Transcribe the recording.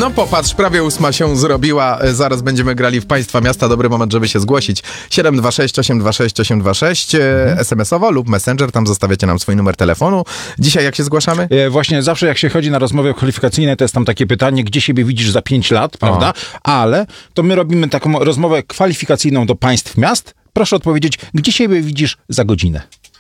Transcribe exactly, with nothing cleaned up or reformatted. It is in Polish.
No popatrz, prawie ósma się zrobiła. Zaraz będziemy grali w Państwa Miasta. Dobry moment, żeby się zgłosić. siedem dwa sześć osiem dwa sześć osiem dwa sześć mhm. es em es owo lub Messenger. Tam zostawiacie nam swój numer telefonu. Dzisiaj jak się zgłaszamy? E, właśnie zawsze jak się chodzi na rozmowy kwalifikacyjne, to jest tam takie pytanie, gdzie siebie widzisz za pięć lat, prawda? O. Ale to my robimy taką rozmowę kwalifikacyjną do Państw Miast. Proszę odpowiedzieć, gdzie siebie widzisz za godzinę?